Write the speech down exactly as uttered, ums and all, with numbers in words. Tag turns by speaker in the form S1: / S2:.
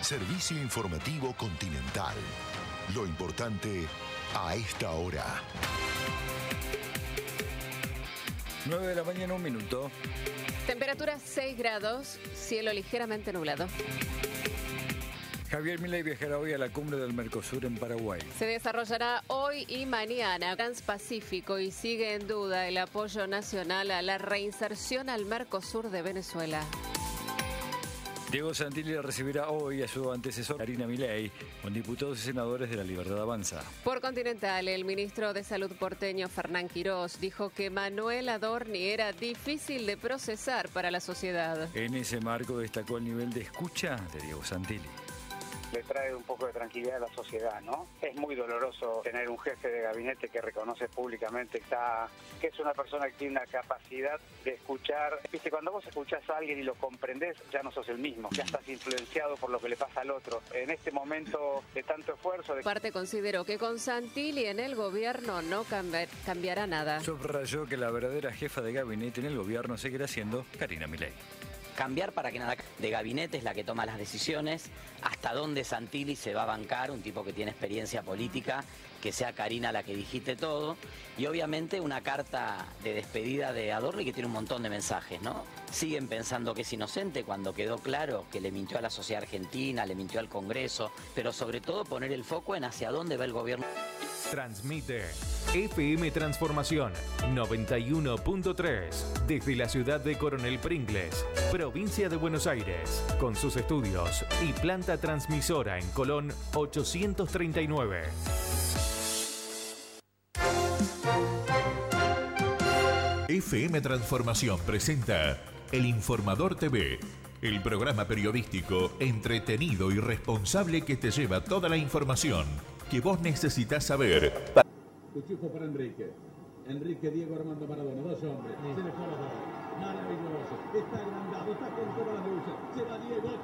S1: Servicio informativo Continental. Lo importante a esta hora.
S2: nueve de la mañana, un minuto.
S3: Temperatura seis grados, cielo ligeramente nublado.
S2: Javier Milei viajará hoy a la cumbre del Mercosur en Paraguay.
S3: Se desarrollará hoy y mañana Transpacífico y sigue en duda el apoyo nacional a la reinserción al Mercosur de Venezuela.
S2: Diego Santilli recibirá hoy a su antecesor Karina Milei, con diputados y senadores de La Libertad Avanza.
S3: Por Continental, el ministro de Salud porteño Fernán Quirós dijo que Manuel Adorni era difícil de procesar para la sociedad.
S2: En ese marco destacó el nivel de escucha de Diego Santilli.
S4: Le trae un poco de tranquilidad a la sociedad, ¿no? Es muy doloroso tener un jefe de gabinete que reconoce públicamente que, está, que es una persona que tiene una capacidad de escuchar. Viste, cuando vos escuchás a alguien y lo comprendés, ya no sos el mismo, ya estás influenciado por lo que le pasa al otro. En este momento de tanto esfuerzo... De...
S3: Parte consideró que con Santilli en el gobierno no cambiar, cambiará nada.
S2: Subrayó que la verdadera jefa de gabinete en el gobierno seguirá siendo Karina Milei.
S5: Cambiar para que nada de gabinete es la que toma las decisiones, hasta dónde Santilli se va a bancar, un tipo que tiene experiencia política, que sea Karina la que digite todo, y obviamente una carta de despedida de Adorni que tiene un montón de mensajes, ¿no? Siguen pensando que es inocente cuando quedó claro que le mintió a la sociedad argentina, le mintió al Congreso, pero sobre todo poner el foco en hacia dónde va el gobierno.
S6: Transmite F M Transformación noventa y uno punto tres desde la ciudad de Coronel Pringles, provincia de Buenos Aires, con sus estudios y planta transmisora en Colón ochocientos treinta y nueve.
S7: F M Transformación presenta El Informador T V, el programa periodístico entretenido y responsable que te lleva toda la información que vos necesitas saber.
S8: Cuchufo para Enrique. Enrique, Diego Armando Maradona, dos hombres. Sí. Se le fue a los dos. Maravilloso. Está agrandado, está con todas las luces. Se va Diego,